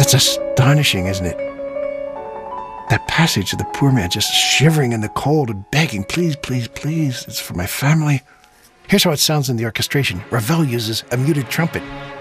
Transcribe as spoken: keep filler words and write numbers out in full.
It's astonishing, isn't it? That passage of the poor man just shivering in the cold and begging, please, please, please, it's for my family. Here's how it sounds in the orchestration. Ravel uses a muted trumpet.